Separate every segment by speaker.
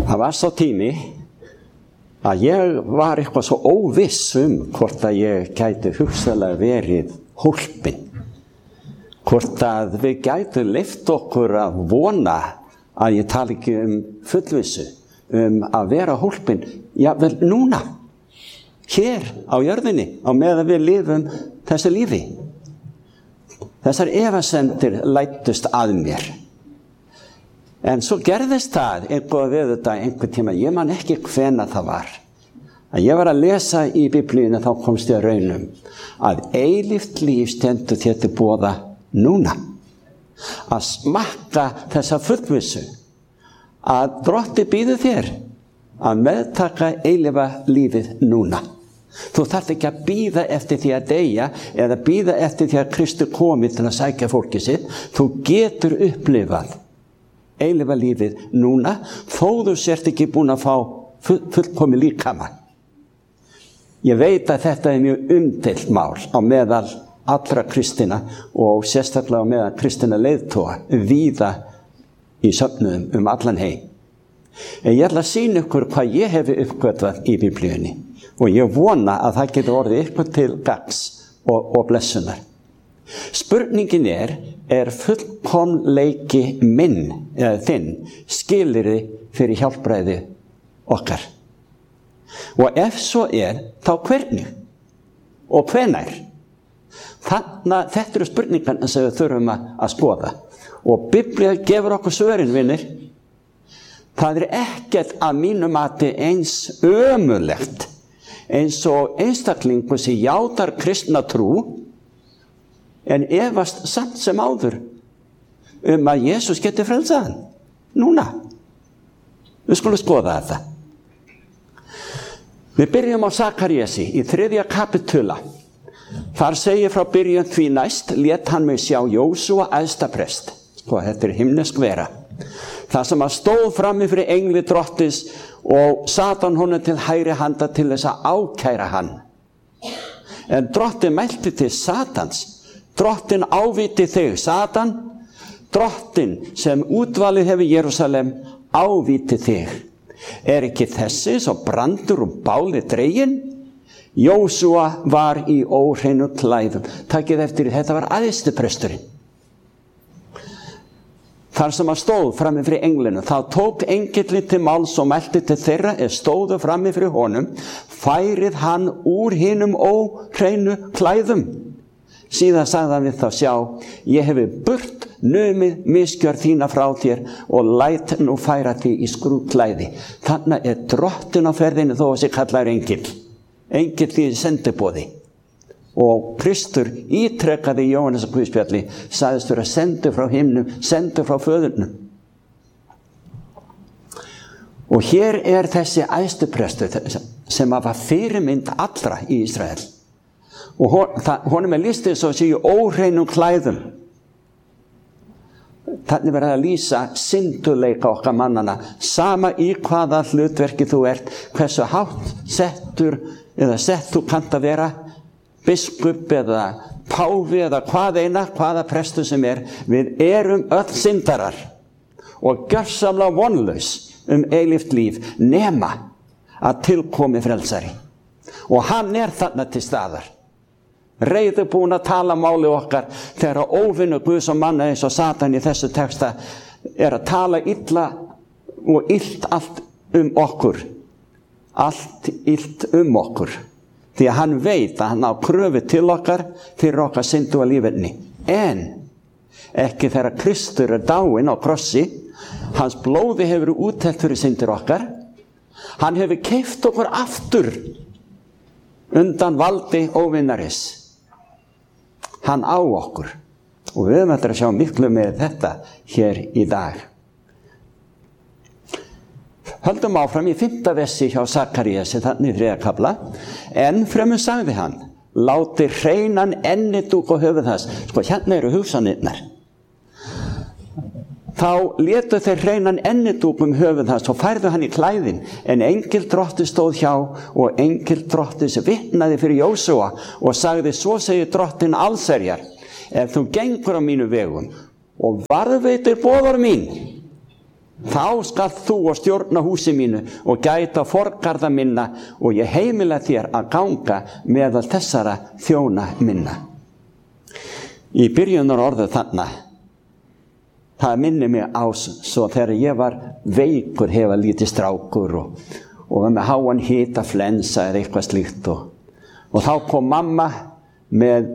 Speaker 1: Það var svo tími að ég var eitthvað svo óviss hvort að ég gæti hugsanlega verið hólpinn. Hvort að við gætu leyft okkur að vona að ég tala ekki fullvissu, að vera hólpinn, vel núna, hér á jörðinni, á meðan við lifum þessu lífi. Þessar efasemdir læddust að mér. En svo gerðist það eitthvað við þetta einhvern tíma, ég man ekki hvenær það var. Að ég var að lesa í Biblíunni, þá komst ég að raunum að eilíft líf stendur þér til boða núna. Að smakka þessa fullvissu, að Drotti býður þér að meðtaka eilífa lífið núna. Þú þarft ekki að bíða eftir því að deyja eða bíða eftir því að Kristur komi til að sækja fólkið sitt. Þú getur upplifað eilífa lífið núna, þó þú sért ekki búin að fá fullkomi líkama. Ég veit að þetta er mjög umdeilt mál á meðal allra kristina og sérstaklega á meðal kristina leiðtoga víða í söfnuðum allan heim. En ég ætla að sýna ykkur hvað ég hefi uppgötvað í Biblíunni og ég vona að það getur orðið ykkur til gagns og blessunar. Spurningin er fullkomleiki minn eða þinn skilyrði fyrir hjálpræði okkar? Og ef svo þá hvernig og hvenær? Þetta eru spurningarna sem við þurfum að skoða. Og Biblía gefur okkur svörin, vinir. Það ekkert að mínu mati eins ömurlegt eins og einstaklingur sem játar kristna trú en efast samt sem áður að Jesús geti frelsað hann. Núna. Við skulum skoða þetta. Við byrjum á Sakaríasi í 3. kapitula. Þar segir frá byrjun því næst lét hann mig sjá Jósúa æðstaprest. Þetta himnesk vera. Það sem að stóð frammi fyrir engli Drottis og Satan honum til hægri handa til þess að ákæra hann. En Drotti mælti til Satans. Drottin áviti þig, Satan. Drottin sem útvalið hefur Jerúsalem áviti þig. Ekki þessi svo brandur og báli dreginn? Jósúa var í óhreinu klæðum. Takið eftir, þetta var æðstipresturinn. Þar sem að stóð frammi fyrir englinu, þá tók engillinn til máls og mælti til þeirra stóðu frammi fyrir honum, færið hann úr hinum óhreinu klæðum. Síðan sagði hann við þá, sjá, ég hefi burt numið misgjörð þína frá þér og læt nú færa því í skrúðklæði. Þannig Drottin á ferðinu þó að sig kallar engill. Engill því sendiboði. Og Kristur ítrekkaði í Jóhannesar guðspjalli, sagðist vera sendur frá himnum, sendur frá föðurnum. Og hér þessi æðstuprestur sem var fyrirmynd allra í Ísrael. Og honum lýst svo að séu óhreinum klæðum. Þannig verður að lýsa synduleika okkar mannana, sama í hvaða hlutverki þú ert, hversu hátt settur eða sett þú kannt að vera, biskup eða páfi eða hvaða prestur sem við erum öll syndarar og gjörsamlega vonlaus eilíft líf nema að tilkomi frelsari. Og hann þarna til staðar. Reiðubúinn að tala máli okkar þegar óvinur Guðs og manna eins og Satan í þessu texta að tala illa og illt allt okkur. Allt illt okkur. Því að hann veit að hann á kröfu til okkar fyrir okkar syndu að lífenni. En ekki þegar Kristur dáinn á krossi, hans blóði hefur úttelt fyrir syndir okkar, hann hefur keypt okkur aftur undan valdi óvinnaris. Hann á okkur. Og við höfum að sjá miklu með þetta hér í dag. Höldum áfram í 5. versi hjá Sakaríasi, þannig í 3. kafla. En fremur sagði hann, láti hreinan ennidúk á höfuð þess. Hérna eru hugsanirnar. Þá létu þeir hreinan ennidúk höfuð þess og færðu hann í klæðin. En engill Drotti stóð hjá og engill Drottis vitnaði fyrir Jósúa og sagði, svo segir Drottin allsherjar, ef þú gengur á mínu vegum og varðveitir boðorð mín Þá skal þú og stjórna húsi mínu og gæta forgarða minna og ég heimila þér að ganga meðal þessara þjóna minna. Í byrjunar orðu þarna, það minnir mig á svo þegar ég var veikur, hefa lítið strákur og var með háan hita, flensa eða eitthvað slíkt og þá kom mamma með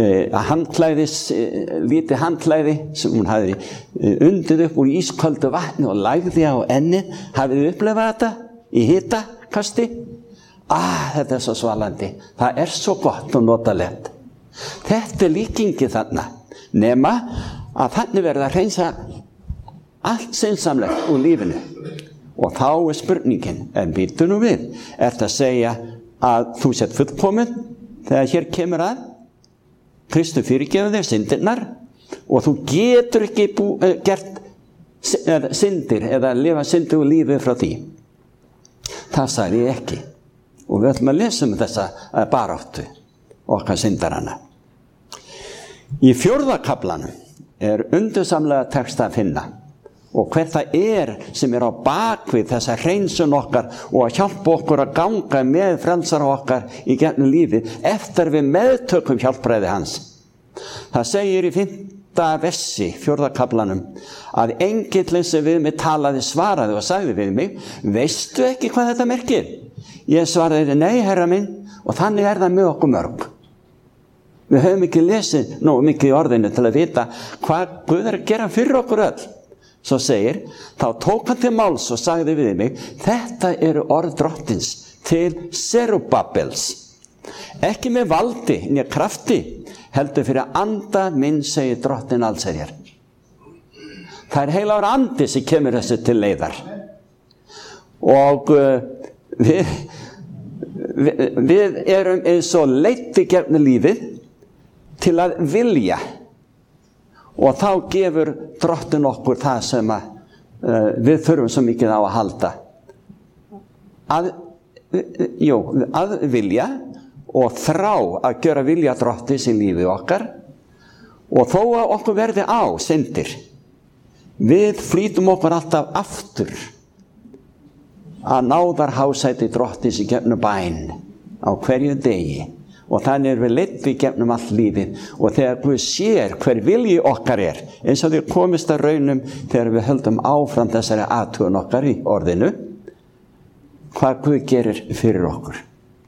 Speaker 1: lítið handklæði sem hún hafði undið upp úr ísköldu vatni og lagði á ennið. Hafið þið upplifað þetta í hitakasti? Þetta svo svalandi. Það svo gott og notalegt. Þetta líkingi þarna, nema að þannig verða að hreinsa allt sinnsamlegt úr lífinu. Og þá spurningin, en býtu nú við, að segja að þú sett fullkomin þegar hér kemur að Kristur fyrirgefur þér syndirnar og þú getur ekki gert syndir eða lifa syndu og lífi frá því. Það sagði ég ekki. Og við ætlum að lesa þessa baráttu okkar syndarana. Í 4. kaflanum undursamlega texta að finna og hver það sem á bakvið þessa hreinsun okkar og að hjálpa okkur að ganga með frelsara okkar í gegnum lífið eftir við meðtökum hjálpræði hans. Það segir í 5. versi 4. kaflanum að engillinn sem við mig talaði svaraði og sagði við mig, veistu ekki hvað þetta merkir? Ég svaraði, nei herra minn, og þannig það með okkur mörg. Við höfum ekki lesið nógu mikið í orðinu til að vita hvað Guð að gera fyrir okkur öll. Svo segir, þá tók hann til máls og sagði við mig, þetta orð drottins til Serubabels. Ekki með valdi, né krafti, heldur fyrir anda minn, segir drottin allsherjar. Það heilagur andi sem kemur þessu til leiðar. Og við eins og leitt í gegnum lífið til að vilja. Og þá gefur drottin okkur það sem við þurfum svo mikið á að halda. Að vilja og þrá að gera vilja drottins í lífi okkar og þó að okkur verði á syndir. Við flýtum okkur alltaf aftur að náðarhásæti drottins í gegnum bæn á hverju degi. Og þannig við leitt við gegnum allt lífið og þegar Guð sér hver vilji okkar eins og þið komist að raunum þegar við höldum áfram þessari athugun okkar í orðinu, hvað Guð gerir fyrir okkur.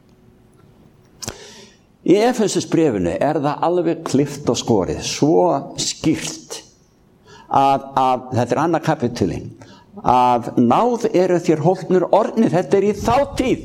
Speaker 1: Í Efesusbréfinu það alveg klippt og skorið, svo skýrt að þetta 2. kapitulinn, að náð þér hólpnir orðnir, þetta í þá tíð.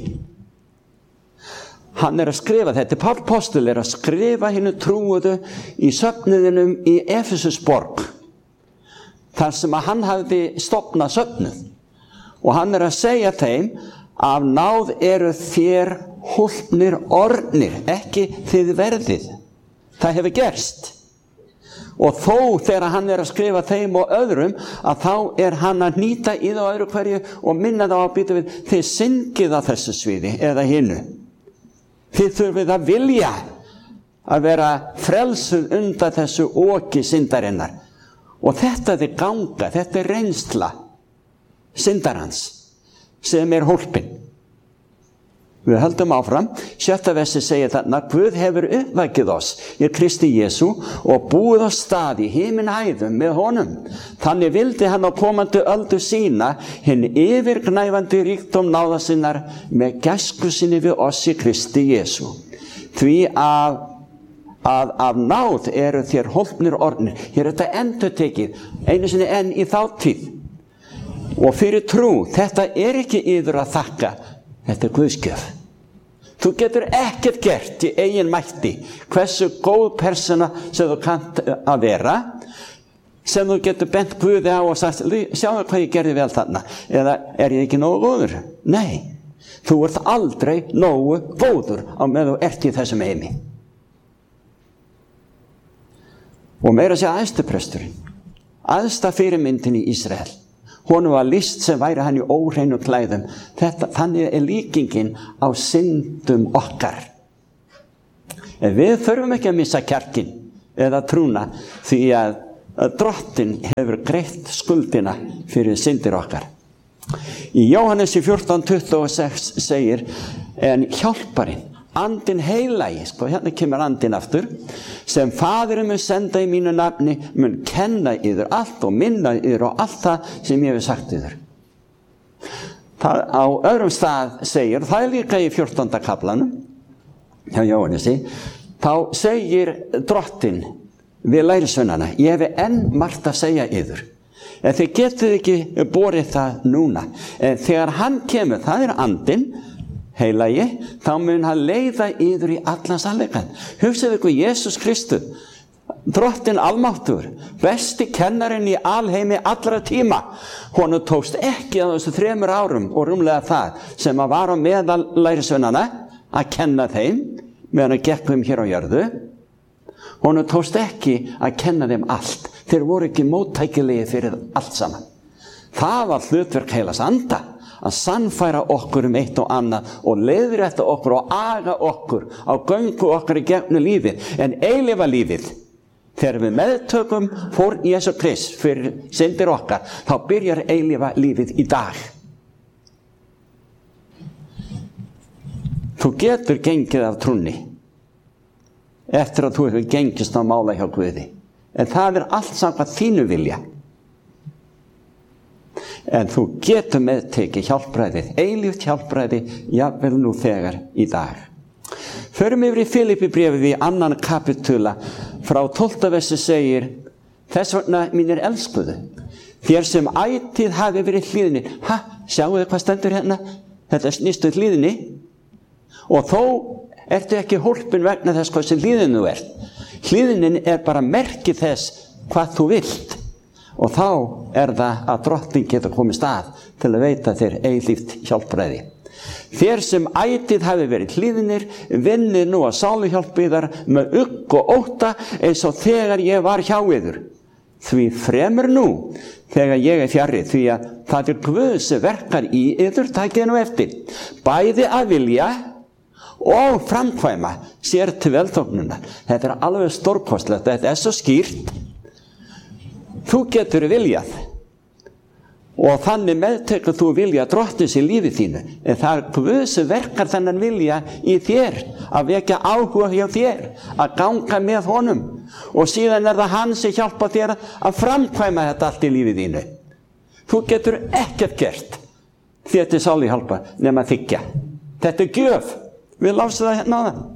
Speaker 1: Hann að skrifa þetta, Páll postul að skrifa hinu trúuðu í söfnuðinum í Efesusborg, þar sem að hann hafði stofnað söfnuð. Og hann að segja þeim, af náð þér hólpnir orðnir, ekki þið verðið. Það hefur gerst. Og þó þegar hann að skrifa þeim og öðrum, að þá hann að nýta í það öðru hverju og minna þá að býta við, þið syngið á þessu sviði eða hinu. Þið þurfið að vilja að vera frelsuð undan þessu oki syndarinnar. Og þetta ganga, þetta reynsla syndarans sem hólpin. Við höldum áfram, 7. versi segir þarna, Guð hefur uppvækið oss í Kristi Jesú og búið á stað í himinhæðum með honum. Þannig vildi hann á komandi öldu sína hinn yfirgnæfandi ríkdóm náða sinnar með gæsku sinni við oss í Kristi Jesú. Því að af náð þér hólpnir orðnir. Hér þetta endurtekið, einu sinni enn í þá tíð. Og fyrir trú, þetta ekki yður að þakka, þetta Guðsgjöf. Þú getur ekkert gert í eigin mætti, hversu góð persóna sem þú kannt að vera, sem þú getur bent Guði á og sagt, sjáðu hvað ég gerði vel þarna, eða ég ekki nógu góður? Nei, þú ert aldrei nógu góður á með þú ert í þessum heimi. Og meira að segja æðstupresturinn, æðsta fyrirmyndin í Ísrael, honum var lýst sem væri hann í óhreinu klæðum. Þannig líkingin á syndum okkar. En við þurfum ekki að missa kjarkinn eða trúna því að Drottinn hefur greitt skuldina fyrir syndir okkar. Í Jóhannesi 14:26 segir, en hjálparinn, andinn heilagi, hérna kemur andinn aftur, sem Faðirinn mun senda í mínu nafni, mun kenna yður allt og minna yður og allt það sem ég hef sagt yður. Það, á öðrum stað segir, það líka í 14. kaflanum hjá Jóhannesi, þá segir Drottinn við lærisveinana, ég hef enn margt að segja yður, en þið getið ekki borið það núna, en þegar hann kemur, það er andinn heilagi, þá mun hann leiða yður í allan sannleikann. Hugsaðu ykkur Jesús Kristus, Drottinn almáttugur, besti kennarinn í alheimi allra tíma. Honum tókst ekki á þessu 3 árum og rúmlega það sem að var á meðal lærisveinana að kenna þeim meðan að gekk hér á jörðu. Honum tókst ekki að kenna þeim allt. Þeir voru ekki móttækilegi fyrir allt saman. Það var hlutverk heilags anda að sannfæra okkur eitt og annað og leiðrétta okkur og aga okkur á göngu okkar í gegnum lífið. En eilífa lífið, þegar við meðtökum fórn Jesú Krists fyrir syndir okkar, þá byrjar eilífa lífið í dag. Þú getur gengið af trúnni eftir að þú hefur gengist á mála hjá Guði. En það er allt samkvæmt þínu vilja. En þú getur meðtekið hjálpræðið, eilíft hjálpræði, jafnvel nú þegar í dag. Förum yfir í Filippibréfið í 2. kapitúla frá 12. versi segir, þess vegna mínir elskuðu, þér sem ætíð hafi verið hlýðnir. Sjáu þið hvað stendur hérna? Þetta snýst hlýðni. Og þó ertu ekki hólpin vegna þess hvað sem hlýðin þú ert. Hlýðnin er bara merki þess hvað þú vilt. Og þá er það að Drottinn geta komið stað til að veita þér eilíft hjálpræði. Þér sem ætíð hafi verið hlýðnir, vinnið nú að sáluhjálp yðar með ugg og ótta eins og þegar ég var hjá yður. Því fremur nú þegar ég er fjarri, því að það er Guð sem verkar í yður, takið nú eftir. Bæði að vilja og framkvæma sér til velþóknunar. Þetta er alveg stórkostlegt, þetta er svo skýrt. Þú getur viljað og þannig meðtekur þú vilja Drottins í lífi þínu, en það er Guð sem verkar þennan vilja í þér, að vekja áhuga hjá þér, að ganga með honum, og síðan er það hann sem hjálpa þér að framkvæma þetta allt í lífi þínu. Þú getur ekkert gert þér til sáluhjálpa nema þiggja. Þetta er gjöf. Við lásum það hérna á það.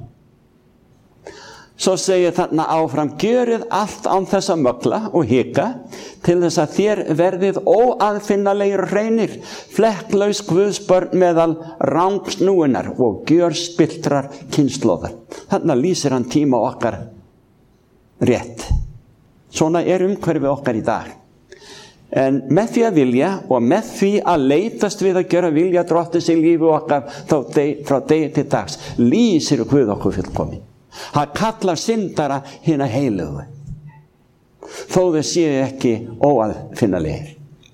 Speaker 1: Svo segir þarna áfram, gjörið allt án þess að mögla og hika til þess að þér verðið óaðfinnalegir hreinir, flekklaus Guðsbörn meðal rangsnúinar og gjörspilltrar kynslóðar. Þarna lýsir hann tíma okkar rétt. Svona er umhverfið okkar í dag. En með því að vilja og með því að leitast við að gera vilja Drottins í lífi okkar frá degi til dags, lýsir Guð okkur fullkomin. Hann kallar syndara hina heilugu, þó þau séu ekki óaðfinnalegir.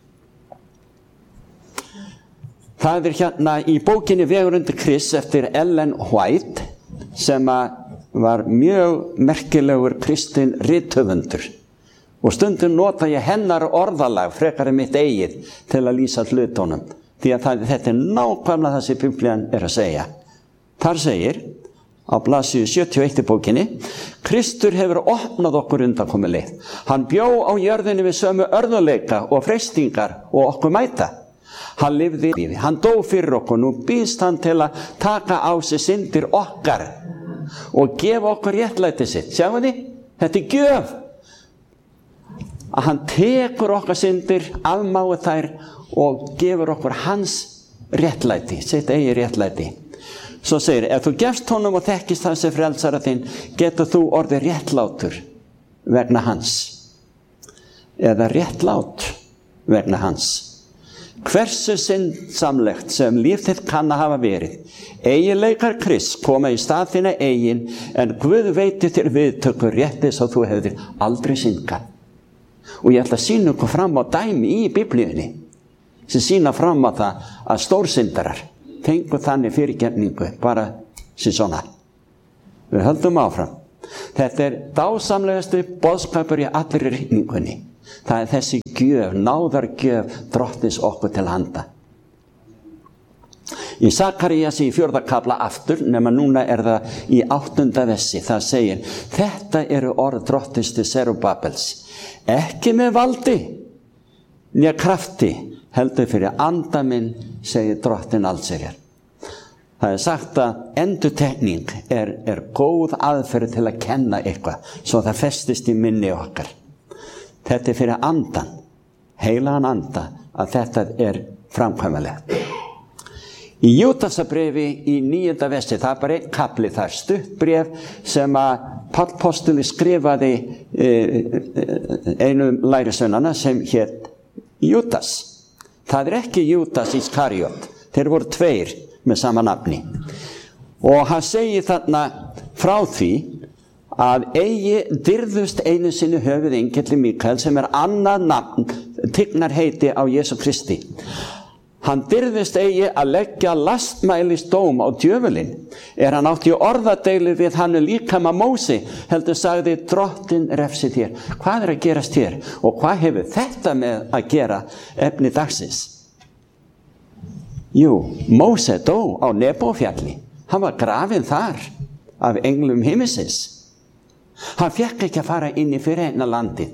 Speaker 1: Það er hérna í bókinni Vegur undir Krists eftir Ellen White, sem var mjög merkilegur kristinn rithöfundur. Og stundum nota ég hennar orðalag frekar en mitt eigið til að lýsa hlutunum, því að þetta er nákvæmlega það sem Biblían er að segja. Þar segir á blaðsíðu 71 í bókinni, Kristur hefur opnað okkur undankomu leið. Hann bjó á jörðinni við sömu örðuleika og freistingar og okkur mæta. Hann lifði lífi, hann dó fyrir okkur, nú býðst hann til að taka á sig syndir okkar og gefa okkur réttlæti sitt. Sjáu þið? Þetta er gjöf. Að hann tekur okkar syndir, afmáir þær og gefur okkur hans réttlæti, sitt eigi réttlæti. Svo segir, ef þú gefst honum og þekkist það sem frelsara þinn, getur þú orðið réttlátur vegna hans. Eða réttlát vegna hans. Hversu syndsamlegt sem líf þitt kann að hafa verið. Eiginleikar Krists koma í stað þína eigin, en Guð veiti þér viðtökur rétti svo þú hefðir aldrei syndgað. Og ég ætla að sýna ykkur fram á dæmi í Biblíunni, sem sýna fram á það að stórsyndarar fengu þannig fyrirgefningu bara sem svona. Við höldum áfram. Þetta dásamlegastu boðskapur í allri rigningunni. Það þessi gjöf, náðargjöf Drottins okkur til handa. Í Sakarías í 4. kafla aftur, nema núna það í 8. versi, það segir: þetta eru orð Drottins til Serubabels, ekki með valdi né krafti, heldur fyrir anda minn, segir Drottinn allsherjar. Það sagt að endurtekning er góð aðferð til að kenna eitthvað, svo það festist í minni okkar. Þetta fyrir andan, heilagan anda, að þetta framkvæmanlegt. Í Júdasarbréfi í 9. versi, það bara einn kafli þar, stutt bréf sem að Páll postuli skrifaði einum lærisveinanna sem hét Júdas. Það ekki Júdas Ískariot, þeir voru 2 með sama nafni. Og hann segir þarna frá því að eigi dyrðust einu sinni höfuð engelli Mikael, sem annað nafn, tignarheiti á Jesú Kristi. Hann dyrðist eigi að leggja lastmælis dóm á djöfulinn, hann átti orðadeilu við hann líkama Móse, heldur sagði: Drottinn refsi þér. Hvað að gerast hér? Og hvað hefur þetta með að gera efni dagsins? Jú, Móse dó á Nebófjalli. Hann var grafinn þar af englum himmisins. Hann fékk ekki að fara inn í fyrirheitna landið.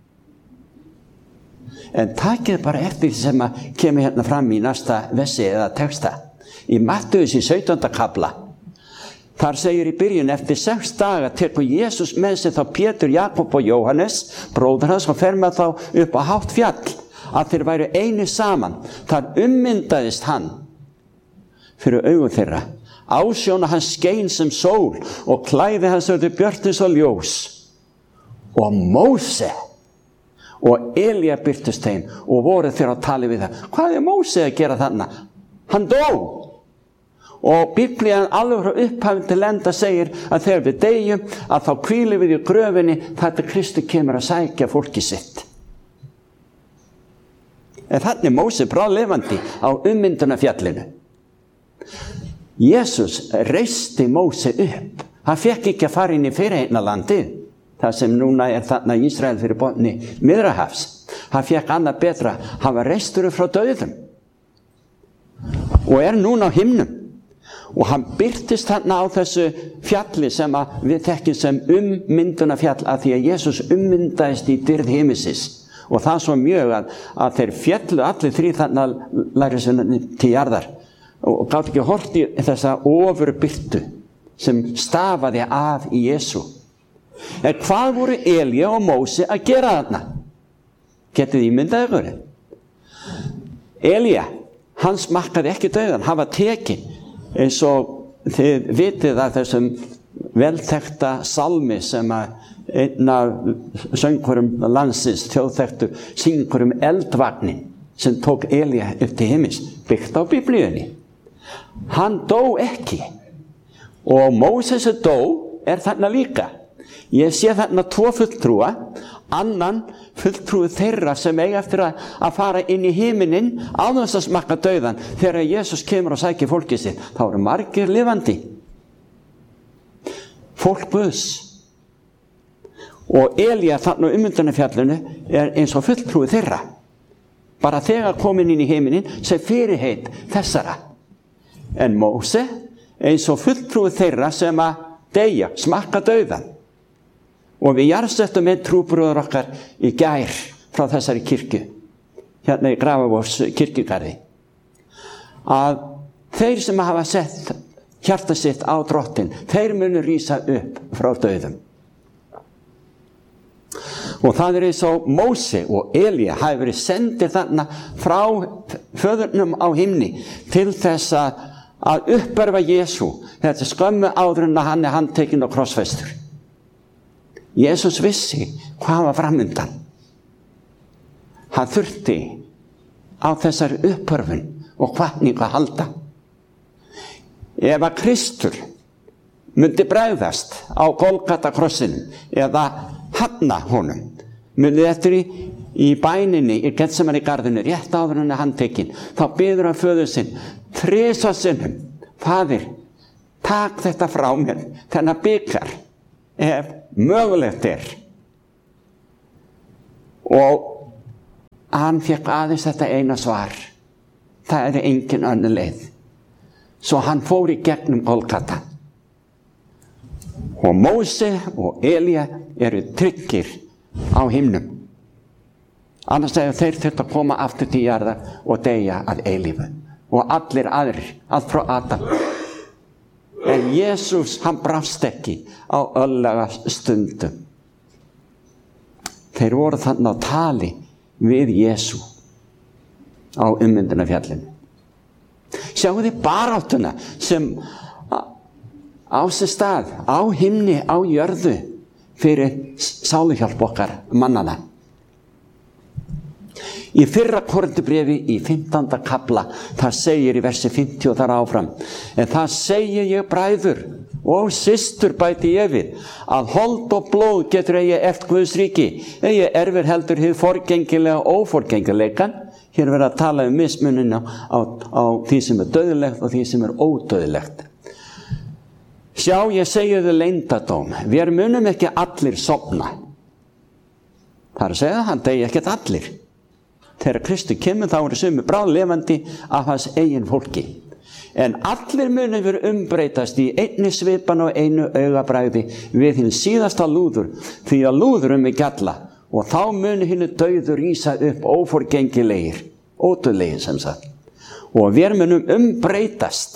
Speaker 1: En takið bara eftir sem að kemur hérna fram í næsta versi eða texta. Í Mattheus í 17. kafla. Þar segir í byrjun: eftir 6 daga tekur Jesús með sig þá Pétur, Jakob og Jóhannes, bróður hans, og fer með þá upp á hátt fjall, að þeir væru einu saman. Þar ummyndaðist hann fyrir augum þeirra. Ásjóna hans skein sem sól og klæði hans urðu björt eins og ljós. Og Móse og Elía birtust þeim og voru þeir að tala við það. Hvað Móse að gera þarna? Hann dó. Og Biblían alveg frá upphafi til enda segir að þegar við deyjum, að þá hvílum við í gröfinni þar til Kristur kemur að sækja fólki sitt. En þannig Móse bráðlifandi á ummyndunarfjallinu. Jesús reisti Móse upp. Hann fekk ekki að fara inn í fyrirheitna landið, það sem núna þarna Ísrael fyrir botni Miðrahafs. Hann fekk annað betra. Hann var reistur frá dauðum og núna á himnum. Og hann birtist þarna á þessu fjalli sem við þekkjum sem ummyndunarfjall, af því að Jesús ummyndaðist í dyrð himmisins. Og það svo mjög að þeir fjallu allir 3 þarna lærisveinarnir til jarðar og gátt ekki hort í þessa ofurbirtu sem stafaði af í Jesú. En hvað voru Elía og Móse að gera þarna? Getið ímyndað ykkur? Elía, hann smakkaði ekki dauðan, hann var tekinn, eins og þið vitið að þessum velþekta salmi sem einn af söngvurum landsins, þjóðþektu, syngur eldvagnin sem tók Elía upp til himins, byggt á Biblíunni. Hann dó ekki. Og Móses dó þarna líka. Ég sé þarna 2 fulltrúa, annan fulltrúi þeirra sem eiga eftir að fara inn í himinin án þess að smakka dauðan. Þegar Jesús kemur og sækir fólkið sitt, þá eru margir lifandi. Fólk Guðs. Og Elía þarna á ummyndunarfjallinu eins og fulltrúi þeirra. Bara þegar komin inn í himinin sem fyrirheit þessara. En Móse eins og fulltrúi þeirra sem að deyja, smakka dauðan. Og við jarðsettum einn trúbróður okkar í gær frá þessari kirkju, hérna í Grafavórs kirkjugarði, að þeir sem hafa sett hjarta sitt á Drottinn, þeir munu rísa upp frá dauðum. Og það eins og Móse og Elía hafi verið sendir þarna frá föðurnum á himni til þess að uppörfa Jesú, þetta skömmu áður en að hann handtekinn og krossfestur. Jesús vissi hvað var framundan. Hann þurfti á þessari uppörfun og hvatningu að halda. Ef að Kristur myndi bregðast á Golgata krossinu eða hafna honum, myndi eftir í bæninni í Getsemani garðinu rétt áður en handtekinn, þá biður hann föður sinn 3 sinnum: Faðir, tak þetta frá mér, þennan bikar, ef mögulegt og hann fékk aðeins þetta eina svar. Það engin önnur leið. Svo hann fór í gegnum Golgata. Og Móse og Elía eru tryggir á himnum. Annars þeir þurft að koma aftur til jarðar og deyja að eilífu. Og allir aðrir, allt frá Adam. En Jesús, hann brást ekki á örlaga stundum. Þeir voru þannig á tali við Jesú á ummyndunarfjallinu. Sjáu þið baráttuna sem á sér stað, á himni, á jörðu fyrir sáluhjálp okkar mannana. Í fyrra Korinthubréfi í 15. kafla, það segir í versi 50 og þar áfram: en það segi ég, bræður og systur, bæti ég við, að hold og blóð getur eigi eftir Guðs ríki, eigi erfir heldur hið forgengilega óforgengileikan. Hér verður að tala mismuninn á því sem dauðlegt og því sem ódauðlegt. Sjá, ég segi þau leyndardóm, við munum ekki allir sofna. Það að segja, hann degi ekkert allir. Þegar Kristi kemur, þá eru sumir bráðlifandi af hans eigin fólki. En allir munum við umbreytast í einni svipan og einu augabragði við hinn síðasta lúður, því að lúðurum við gjalla, og þá munu hinnu dauður rísa upp óforgengilegir, ódauðlegir sem sagt. Og við munum umbreytast.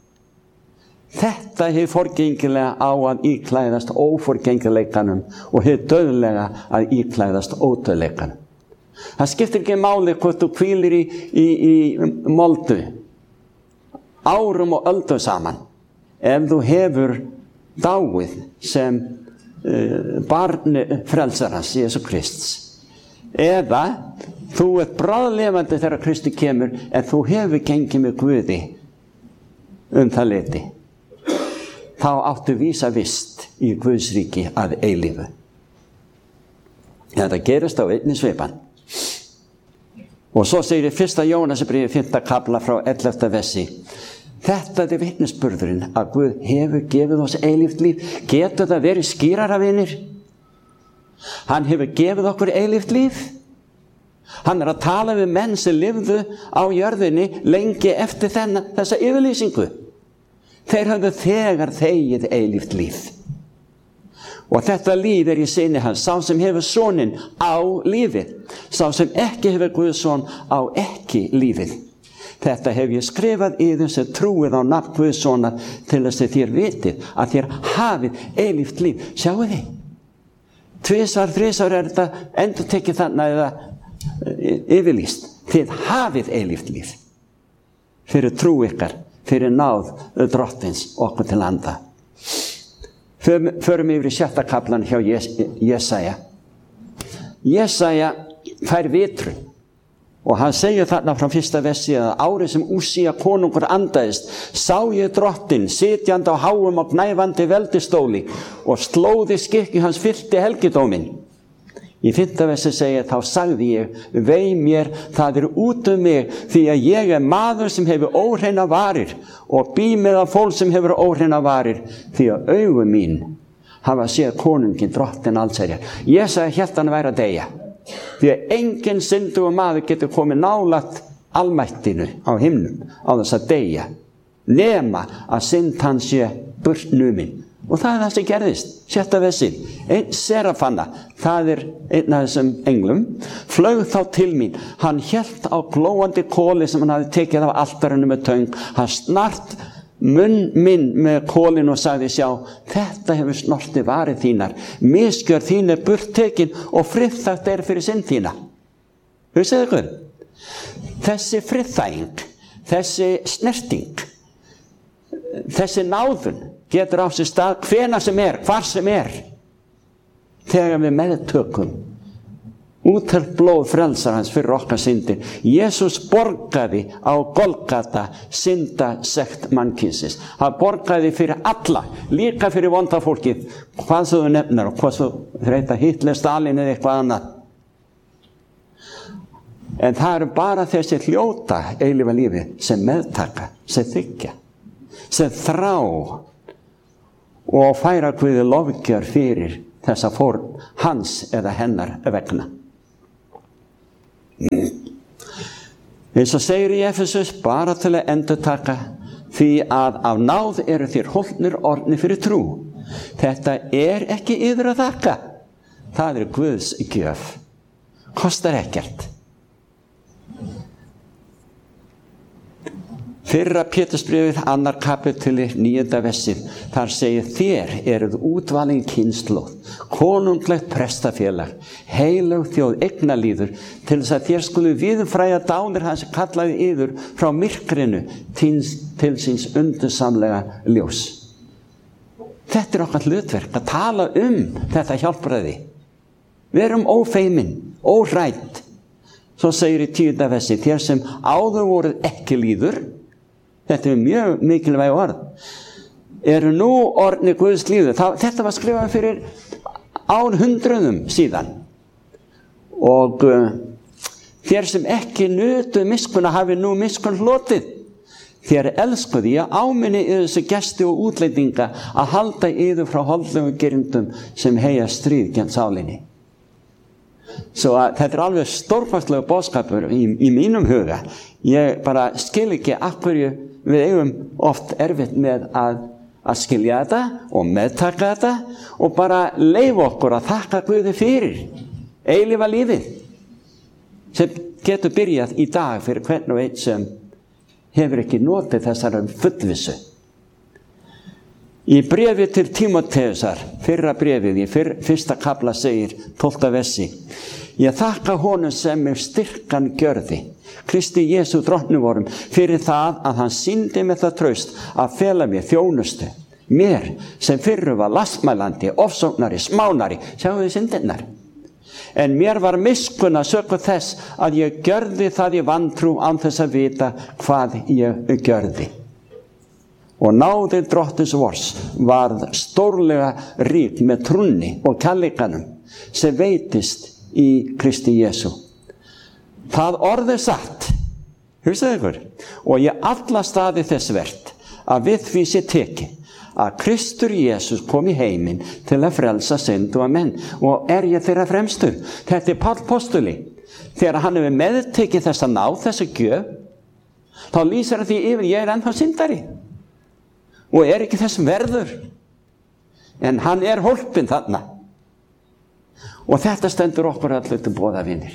Speaker 1: Þetta hið forgengilega á að íklæðast óforgengileikanum og hið dauðlega að íklæðast ódauðleikanum. Það skiptir ekki máli hvort þú hvílir í moldu árum og öldum saman. Ef þú hefur dáið sem barn frelsarans Jesú Krists, eða þú bráðlifandi þegar Kristi kemur en þú hefur gengið með Guði það leyti, þá áttu vísa vist í Guðs ríki að eilífu. Þetta gerist á einni svipan. Og svo segir í 1. Jónasarbréfi 5. kafla frá 11. versi: þetta vitnisburðurinn að Guð hefur gefið oss eilíft líf. Getur það verið skýrara, vinir? Hann hefur gefið okkur eilíft líf. Hann að tala við menn sem lifðu á jörðinni lengi eftir þessa yfirlýsingu. Þeir hafðu þegar þegið eilíft líf. Og þetta líf í sinni hans. Sá sem hefur soninn á lífið. Sá sem ekki hefur Guðs son á ekki lífið. Þetta hef ég skrifað yður sem trúið á nafn Guðs sonar, til þess að þér vitið að þér hafið eilíft líf. Sjáu þið? 2-3 er þetta endurtekið þarna eða yfirlýst. Þið hafið eilíft líf. Fyrir trú ykkar, fyrir náð drottins okkur til anda. Förum yfir í 6. kaflan hjá Jesaja. Jesaja fær vitrun og hann segir þarna frá 1. versi að árið sem Úsía konungur andaðist, sá ég drottinn sitjandi á háum og gnæfandi veldistóli og slóði skikki hans fyllti helgidóminn. Í 5. versi segir: þá sagði ég, vei mér, það út mig, því að ég maður sem hefur óhreina varir og bý með fólk sem hefur óhreina varir, því að augu mín hafa séð konungin drottinn allsherjar. Jesaja hélt hann væri að deyja, því að engin syndugur maður getur komið nálægt almættinu á himnum á þess að deyja, nema að synd hans sé burt numin. Og það það sem gerðist. 6. versi. Einn serafanna, það einn af þessum englum, flaug þá til mín. Hann hélt á glóandi kóli sem hann hafði tekið af altarinu með töng. Hann snart munn minn með kólinu og sagði: sjá, þetta hefur snortið varir þínar. Misgjörð þín burt tekin og friðþægt fyrir synd þína. Hugsið ykkur? Þessi friðþæging, þessi snerting, þessi náðun getur á sér stað hvenær sem hvar sem þegar við meðtökum úthelt blóð frelsarans fyrir okkar syndir. Jesús borgaði á Golgata syndasekt mannkynsins. Hann borgaði fyrir alla, líka fyrir vonda fólkið, hvað þú nefnar og hvað þú þreita Hitler, Stalin eða eitthvað annað. En það eru bara þessi hljóta eilífa lífi sem meðtaka, sem þykja, sem þrá og færa Guði lofgjör fyrir þessa fórn hans eða hennar vegna. Eins og segir í Efesus, bara til að endurtaka, því að af náð eru þér holnir orðnir fyrir trú. Þetta er ekki yður að þakka. Það er Guðs gjöf. Kostar ekkert. Fyrra Pétursbréfið, 2. kapítuli, 9. versið, þar segir þér eruð útvalin kynslóð, konunglegt prestafélag, heilög þjóð eignalýður, til þess að þér skulu viðurfræja dánir hans kallaði yður frá myrkrinu til síns undursamlega ljós. Þetta er okkar hlutverk að tala þetta hjálpræði. Við erum ófeimin, óhrædd. Svo segir í 10. versið, þér sem áður voruð ekki lýður, þetta er mjög mikilvæg orð, eru nú orðnir Guðs líður. Þetta var skrifað fyrir árhundruðum síðan. Og þér sem ekki nutu miskunna hafi nú miskunn hlotið. Þér elskuði að áminni yfir þessu gesti og útlendinga að halda yfir frá holdlegum gerindum sem heyja stríð gegn sálinni. Svo að þetta er alveg stórkostlegur boðskapur í mínum huga. Ég bara skil ekki af hverju við eigum oft erfitt með að skilja þetta og meðtaka þetta og bara leyfa okkur að þakka Guði fyrir eilífa lífið sem getur byrjað í dag fyrir hvern og einn sem hefur ekki notið þessar fullvissu. Í bréfi til Tímóteusar, fyrra bréfið, í fyrsta kafla segir 12. versi, ég þakka honum sem er styrkan gjörði, Kristi Jesú drottni vorum, fyrir það að hann sýndi með það traust að fela mér þjónustu, mér sem fyrru var lastmælandi, ofsóknari, smánari, sjáu þið syndirnar. En mér var miskunn að söku þess að ég gjörði það í vantrú án þess að vita hvað ég gjörði. Og náðir drottins vors varð stórlega rík með trúnni og kærleikanum sem veitist í Kristi Jesú. Það orð er satt, hugsaðu ykkur, og ég alla staði þess vert að við því sé tekið að Kristur Jesús kom í heiminn til að frelsa syndu og menn, og er ég þeirra fremstur. Þetta er Páll postuli. Þegar hann hefur meðtekið þessa náð, þessa gjöf, þá lýsir hann því yfir, ég er ennþá syndari og er ekki þess verður, en hann er hólpinn þarna, og þetta stendur okkur allir til boða, vinir.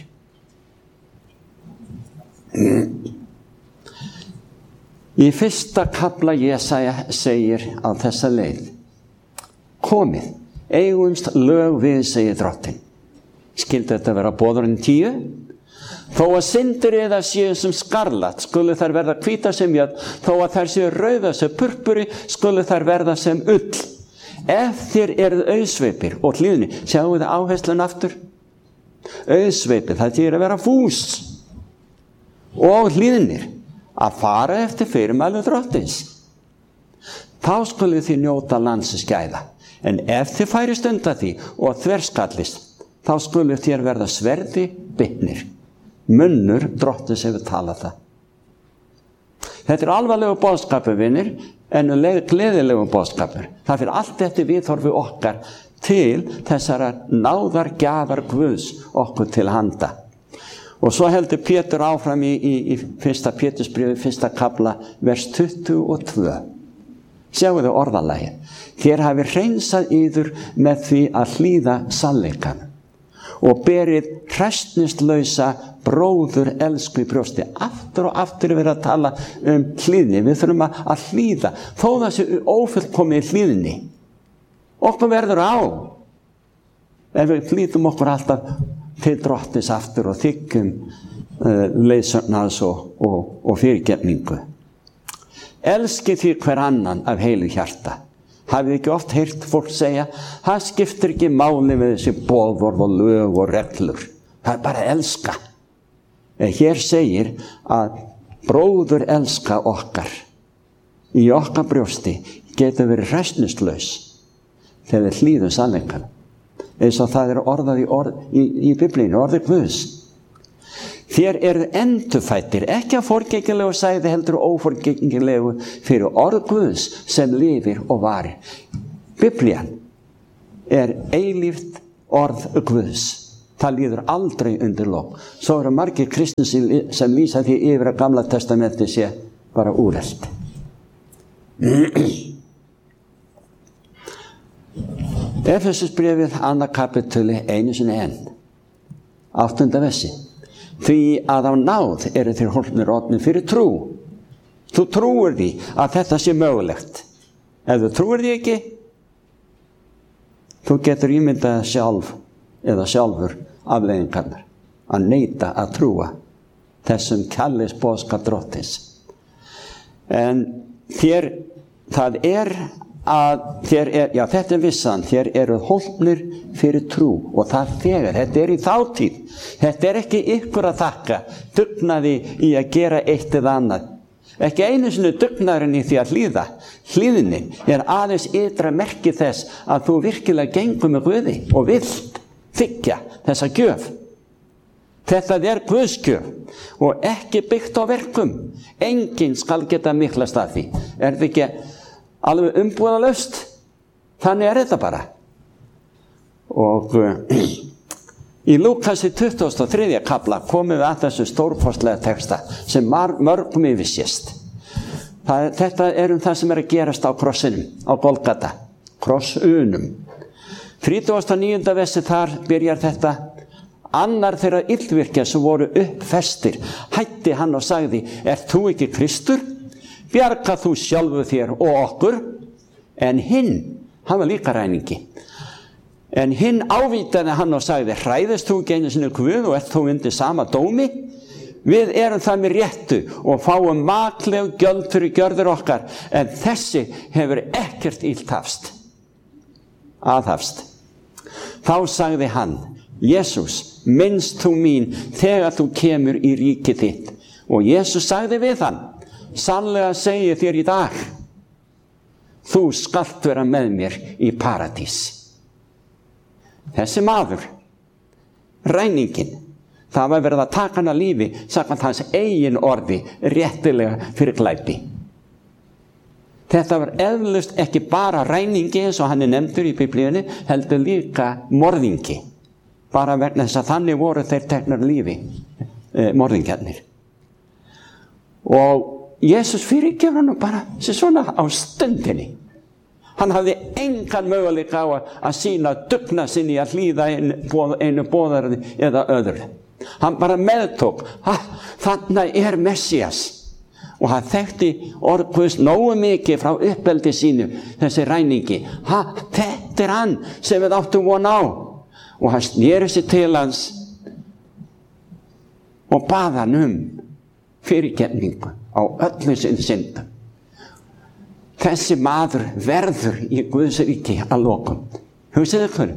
Speaker 1: Í 1. kafla Jesaja segir á þessa leið, komið, eigumst lög við, segir drottinn. Skyldi þetta vera boðurinn 10? Þó að syndir eða séu sem skarlat, skulu þær verða hvítar sem járn, þó að þær séu rauðar sem purpuri, skulu þær verða sem ull. Ef þér eruð auðsveipir og hlýðni, sjáu þið áherslun aftur? Auðsveipir, það þýðir að vera fús og hlýðnir, að fara eftir fyrirmæli drottins. Þá skulu þið njóta landsins gæða, en ef þið færist undan því og þverskallist, þá skulu þér verða sverði bitnir. Munnur drottins hefur talað það. Þetta er alvarlegu boðskapur, vinir, en gleðilegu boðskapur. Það fyrir allt eftir viðhorfi okkar til þessara náðargjafar Guðs okkur til handa. Og svo heldur Pétur áfram í 1. Pétursbréfi, 1. kafla, vers 22. Sjáu þið orðalagið. Þér hafi hreinsað yður með því að hlýða sannleikanum og berið hræsnislausa bróður elsku í brjósti. Aftur og aftur er verið að tala hlýðni. Við þurfum að hlýða, þó það sé ófullkomið hlýðni. Okkur verður á. En við hlýðum okkur alltaf til drottins aftur og þykkum leiðsögnar og fyrirgefningu. Elskið því hver annan af heilu hjarta. Hafið ekki oft heyrt fólk segja, það skiptir ekki máli með þessi boðorð og lög og reglur. Það er bara að elska. En hér segir að bróður elska okkar í okkar brjósti getur verið hræsnislaus þegar við hlýðum sannleikanum. Eins og það er orðað í Biblíunni, orðið Guðs. Þér eruð endurfæddir, ekki að forgengilegu sæði heldur óforgengilegu fyrir orð Guðs sem lifir og varir. Biblían eilíft orð Guðs. Það líður aldrei undir lok. Svo eru margir kristnir sem lýsa því yfir að Gamla testamenti sé bara úrelt. Efesusbréfið 2. kapítuli 1 8. versi. Því að á náð eru þér hólpnir orðnir fyrir trú. Þú trúir því að þetta sé mögulegt. Ef þú trúir því ekki, þú getur ímyndað sjálf eða sjálfur afleiðingarnar að neita að trúa þessum kærleiksboðskap Drottins. En þetta er vissan, þér eru hólpnir fyrir trú og það þegar, þetta í þátíð. Þetta ekki ykkur að þakka, dugnaði í að gera eitt eða annað. Ekki einu sinni dugnaðurinn í því að hlýða. Hlýðni aðeins ytra merki þess að þú virkilega gengur með Guði og vilt þiggja þessa gjöf. Þetta Guðsgjöf og ekki byggt á verkum. Enginn skal geta miklast að því. Það ekki alveg umbúðalaust? Þannig þetta bara. Og í Lúkasi 23. kafla komum við að þessu stórkostlega texta sem mörgum yfirsést. Þetta það sem að gerast á krossinum, á Golgata, krossunum. 39. versi þar byrjar þetta. Annar þeirra illvirkja sem voru uppfestir hætti hann og sagði: Ert þú ekki Kristur? Bjarga þú sjálfu þér og okkur. En hinn, hann var líka ræningi. En hinn ávítaði hann og sagði: Hræðist þú ekki einu sinni Guð og ert þú undir sama dómi? Við erum það með réttu og fáum makleg gjöld fyrir gjörðir okkar, en þessi hefur ekkert illt aðhafst. Þá sagði hann: Jesús, minnst þú mín þegar þú kemur í ríkið þitt. Og Jesús sagði við hann: Sannlega segi ég þér í dag, þú skalt vera með mér í paradís. Þessi maður, ræninginn, það var verið að taka hann að lífi samkvæmt hans eigin orði réttilega fyrir glæpi. Þetta var eflaust ekki bara ræningi eins og hann nefndur í Biblíunni, heldur líka morðingi. Bara vegna þess að þannig voru þeir teknar lífi, morðingjarnir. Og Jesús fyrirgefur hann bara svona á stundinni. Hann hafði engan möguleika á að sýna dugna sinni að hlýða einu boðarði eða öðru. Hann bara meðtók, þannig Messías. Og hann þekkti orð Guðs nógu mikið frá uppeldi sínu, þessi ræningi. Þetta hann sem við áttum von á. Og hann sneri sig til hans og bað hann fyrirgefningu á öllu sinni syndum. Þessi maður verður í Guðs ríki að lokum. Hugsið ykkur.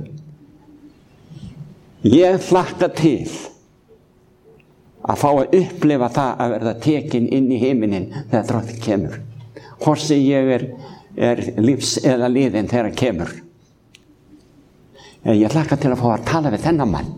Speaker 1: Ég hlakka til að fá að upplifa það að verða tekin inn í himinin þegar Drottinn kemur. Hvorsi ég lífs eða liðin þegar hann kemur. Ég hlakka til að fá að tala við þennan mann.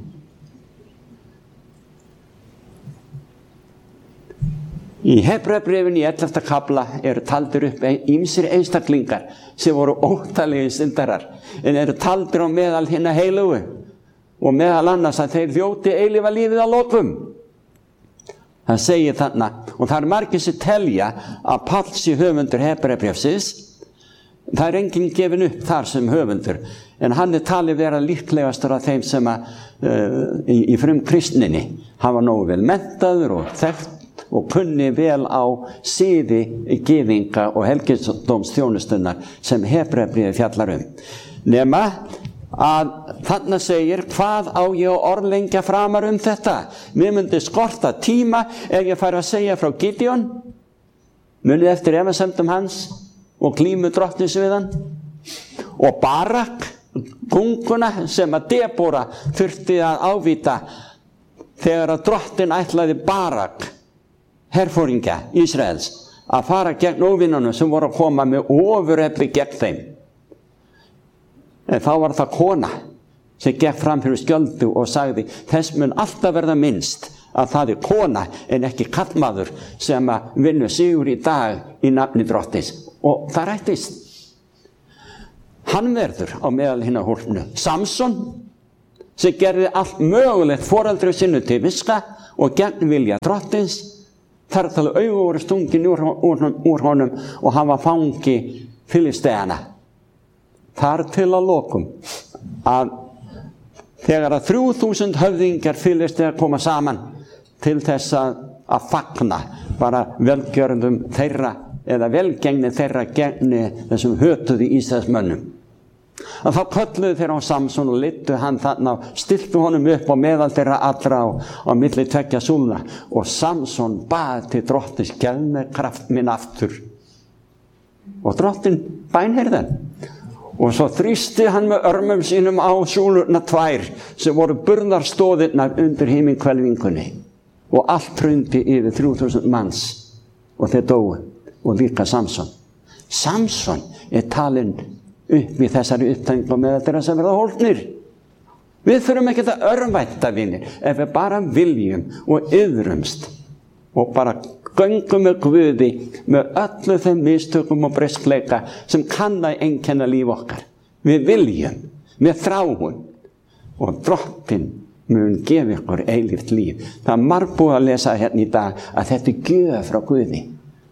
Speaker 1: Í Hebreabréfinu í 11. kafla taldir upp ýmsir einstaklingar sem voru óttalegir syndarar, en taldir á meðal hinna heilugu og meðal annars að þeir hljóti eilífa lífið að lokum. Það segir þarna, og það margir sem telja að Páll sé höfundur Hebreabréfsins. Það enginn gefin upp þar sem höfundur, en hann talið vera líklegastur af þeim sem í frumkristninni. Hann var nógu vel menntaður og þekkt og kunni vel á siði gyðinga og helgidómsþjónustunnar sem Hebreabréfið fjallar Nema að þarna segir: Hvað á ég að orðlengja framar þetta? Mér myndi skorta tíma ef ég færi að segja frá Gideon, munið eftir efasemdum hans og glímu Drottins við hann, og Barak, gunguna sem að Debora þurfti að ávíta þegar að Drottinn ætlaði Barak, herforingja Ísraels, að fara gegn óvinnunum sem voru að koma með ofurefli gegn þeim. En þá var það kona sem gekk fram fyrir skjöldu og sagði: Þess mun alltaf verða minnst að það kona en ekki karlmaður sem að vinna sigur í dag í nafni Drottins. Og það rættist. Hann verður á meðal hinna hólpnu. Samson, sem gerði allt mögulegt foreldri sinnu til viska og gegn vilja drottins, þar til augu voru stungin úr honum og hann var fangi Filisteana. Þar til að lokum að þegar að 3000 höfðingjar Filistea koma saman til þess að fagna bara velgjörðum þeirra eða velgengni þeirra gegni þessum hötuðu Ísraelsmönnum. Að þá kölluðu þeir á Samson og leiddu hann þarna og stiltu honum upp á meðal þeirra allra á milli tveggja súlna og Samson bað til drottins: gefðu mér kraft minn aftur. Og drottin bænheyrði hann. Og svo þrýsti hann með örmum sínum á súlurna 2 sem voru burðarstóðirnar undir himinhvelfingunni og allt hrundi yfir 3000 manns og þeir dóu og líka Samson. Samson talinn upp í þessari upptengingu með þeirra sem verða hólpnir. Við þurfum ekki að örvænta, vinir, ef við bara viljum og iðrumst og bara göngum með Guði með öllu þeim mistökum og breyskleika sem kann að einkenna líf okkar. Við viljum, við þráum og drottinn mun gefa ykkur eilíft líf. Það er margbúið að lesa hérna í dag að þetta gjöf frá Guði.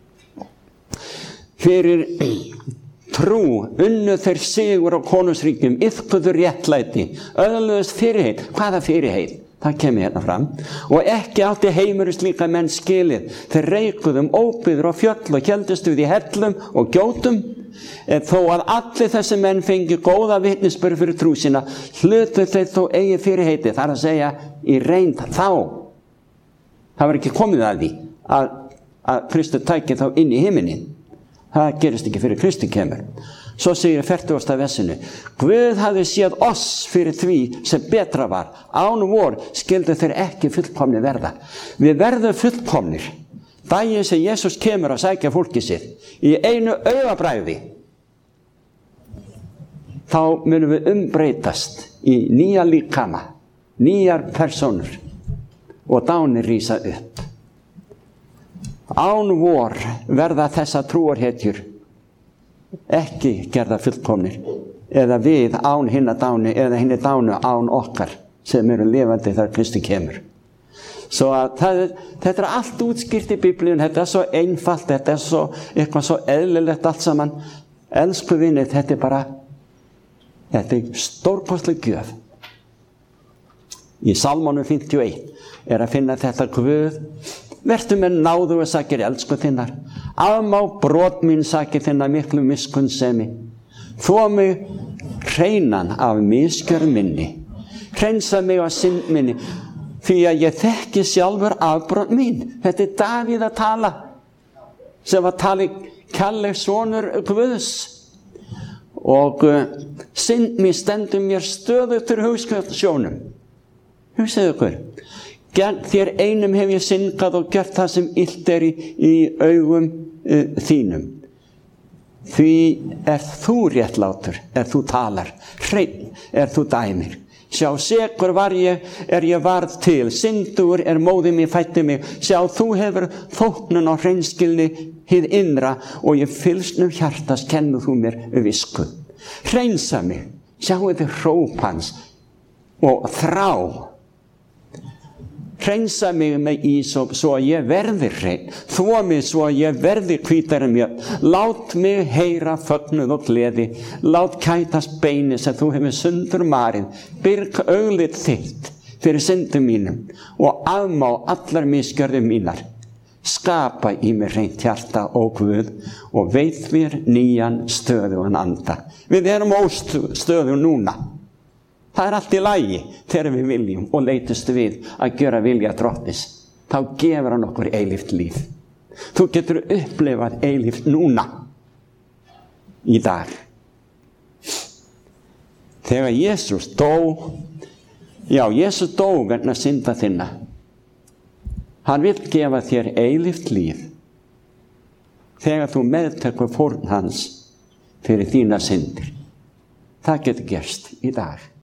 Speaker 1: Fyrir trú unnu þeir sigur á konungsríkjum, iðkuðu réttlæti, öðluðust fyrirheit. Hvaða fyrirheit? Það kemur hérna fram. Og ekki átti heimurinn slíka menn skilið. Þeir reikuðum óbyggður á fjöll og héldust við í hellum og gjótum. Þó að allir þessi menn fengi góða vitnisburð fyrir trú sína, hlutu þeir þó eigi fyrirheiti. Það er að segja í reynd þá. Það var ekki komið að því að Kristur tæki þá inn í himinin. Það gerist ekki fyrir Kristi kemur. Svo segir 40. versinu: Guð hafði séð oss fyrir því sem betra var. Án vor skyldu þeir ekki fullkomni verða. Við verðum fullkomnir daginn sem Jesus kemur að sækja fólkið sitt í einu augabragði. Þá munum við umbreytast í nýja líkama, nýjar persónur og dánir rísa upp. Án vor verða þessa trúarhetjur ekki gerða fullkomnir, eða við án hinna dánu eða hinni dánu án okkar sem eru lifandi þegar Kristi kemur. Svo að þetta er allt útskýrt í Biblíun, þetta er svo einfalt, þetta er svo eitthvað svo eðlilegt allt saman. Elsku vinir, þetta er stórkostleg gjöf. Í Salmónum 51 er að finna þetta: Guð, vertu með náðu og sakir elsku þinnar, afmá brot mín sakir þinnar miklu miskunnsemi, þó mig hreinan af misgjörð minni, hreinsa mig af synd minni, því að ég þekki sjálfur afbrot mín. Þetta er Davíð að tala, sem var talið kærleik sonur Guðs, og synd mín stendur mér stöðugt til hugsjónum. Hugsaðu ykkur, gegn þér einum hef ég syndgað og gjört það sem illt er í augum þínum. Því þú réttlátur, þú talar, hreinn þú dæmir. Sjá, sekur er ég varð til, syndugur móðir mér fæddi mig. Sjá, þú hefur þóknun á hreinskilni hið innra og ég fylsnum hjartas kennu þú mér visku. Hreinsa mig, sjáu þið hróp hans og þrá. Hreinsa mig með ísop svo að ég verði hreinn, þvo mig svo að ég verði hvítari en mjöll. Lát mig heyra fögnuð og gleði, lát kætast beini sem þú hefur sundur marið. Byrg auglið þitt fyrir syndum mínum og afmá allar misgjörðir mínar. Skapa í mér hreint hjarta, ó Guð, og veit mér nýjan stöðugan anda. Við erum óstöðu núna. Það er allt í lagi þegar við viljum og leitust við að gera vilja drottins. Þá gefur hann okkur eilíft líf. Þú getur upplifað eilíft núna, í dag. Þegar Jesus dó vegna synda þinna. Hann vill gefa þér eilíft líf þegar þú meðtekur fórn hans fyrir þína syndir. Það getur gerst í dag.